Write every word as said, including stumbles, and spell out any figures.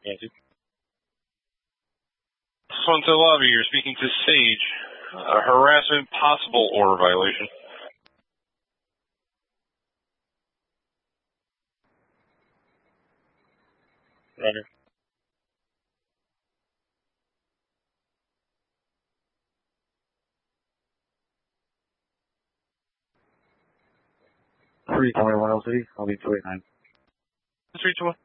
Nancy. Swanto Lobby, you're speaking to Sage. Uh, harassment, possible order violation. Roger. three twenty-one L City, I'll be two eighty-nine. three twenty.